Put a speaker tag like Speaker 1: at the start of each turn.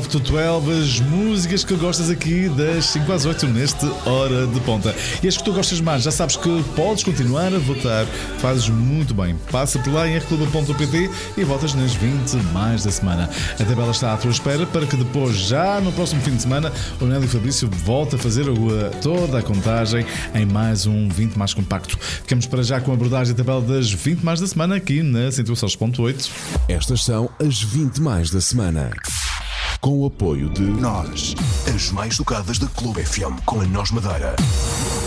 Speaker 1: to 12, as músicas que gostas aqui das 5 às 8 neste Hora de Ponta. E as que tu gostas mais, já sabes que podes continuar a votar. Fazes muito bem. Passa por lá em rclub.pt e votas nas 20 mais da semana. A tabela está à tua espera para que depois, já no próximo fim de semana, o Nélio Fabrício volta a fazer toda a contagem em mais um 20 mais compacto. Ficamos para já com a abordagem da tabela das 20 mais da semana aqui na 106.8.
Speaker 2: Estas são as 20 mais da semana. Com o apoio de
Speaker 3: Nós, as mais tocadas da Clube FM com a Nós Madeira.